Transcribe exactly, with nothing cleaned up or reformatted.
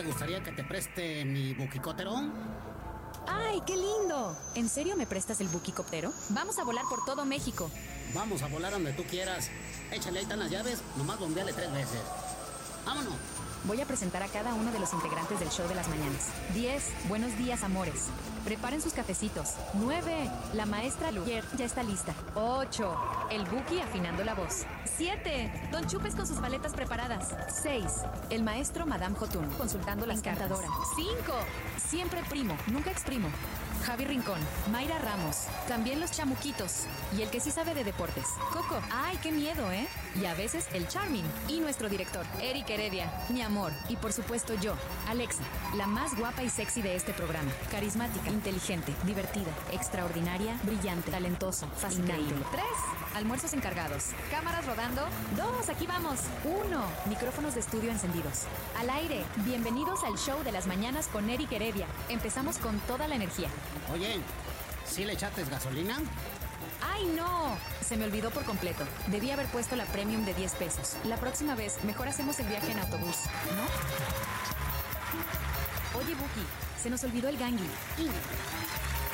te gustaría que te preste mi buquicóptero? ¡Ay, qué lindo! ¿En serio me prestas el buquicóptero? Vamos a volar por todo México. Vamos a volar donde tú quieras. Échale ahí están las llaves, nomás bombeale tres veces. ¡Vámonos! Voy a presentar a cada uno de los integrantes del show de las mañanas. diez. Buenos días, amores. Preparen sus cafecitos. nueve. La maestra Luyer ya está lista. ocho. El Buki afinando la voz. siete. Don Chupes con sus paletas preparadas. seis. El maestro Madame Jotun consultando las cantadoras. cinco. Siempre primo, nunca exprimo. Javi Rincón, Mayra Ramos, también los chamuquitos y el que sí sabe de deportes, Coco. Ay, qué miedo, ¿eh? Y a veces el Charming y nuestro director, Eric Heredia, mi amor, y por supuesto yo, Alexa, la más guapa y sexy de este programa, carismática, inteligente, divertida, extraordinaria, brillante, talentosa, fascinante. Tres, almuerzos encargados, cámaras rodando. Dos, aquí vamos. Uno, micrófonos de estudio encendidos. Al aire, bienvenidos al show de las mañanas con Eric Heredia. Empezamos con toda la energía. Oye, ¿sí le echaste gasolina? ¡Ay, no! Se me olvidó por completo. Debí haber puesto la premium de diez pesos. La próxima vez, mejor hacemos el viaje en autobús, ¿no? Oye, Buki, se nos olvidó el gangui.